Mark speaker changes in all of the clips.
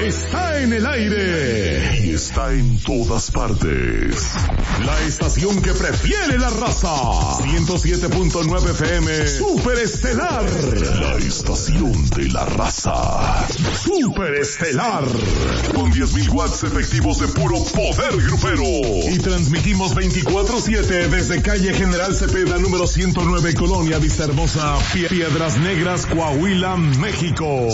Speaker 1: está en el aire y está en todas partes. La estación que prefiere la raza. 107.9 FM. Superestelar. La estación de la raza. Superestelar. Con 10.000 watts efectivos de puro poder grupero. Y transmitimos 24/7 desde calle General Cepeda, número 109, Colonia Vista Hermosa, Piedras Negras, Coahuila, México.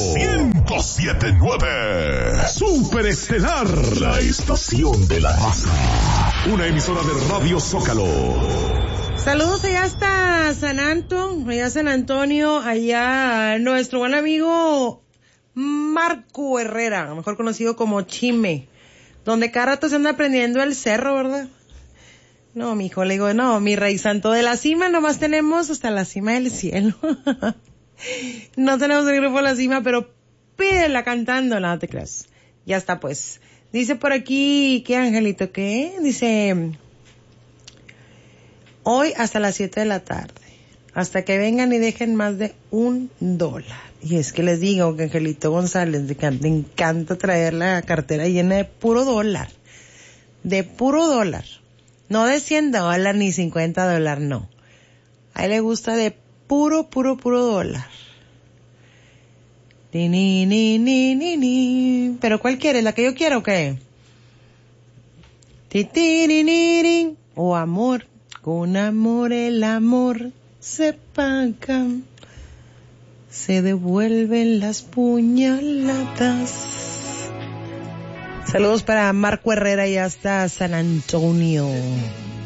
Speaker 1: 107.9. Superestelar. La estación de la raza. Una emisora de Radio Zócalo.
Speaker 2: Saludos allá hasta San Antonio, allá nuestro buen amigo Marco Herrera, mejor conocido como Chime, donde cada rato se anda aprendiendo el cerro, ¿verdad? No, mijo, le digo, no, mi rey santo, de la cima nomás tenemos hasta la cima del cielo. No tenemos el grupo La Cima, pero pídela cantando, no te creas. Ya está, pues. Dice por aquí, ¿qué Angelito? ¿Qué? Dice, hoy hasta las 7 de la tarde, hasta que vengan y dejen más de $1. Y es que les digo que Angelito González le encanta traer la cartera llena de puro dólar. De puro dólar. No de $100 ni $50, no. A él le gusta de puro dólar. Ni. Pero ¿cuál quieres? ¿La que yo quiero o qué? O amor. Con amor el amor se paga. Se devuelven las puñaladas. Saludos para Marco Herrera y hasta San Antonio.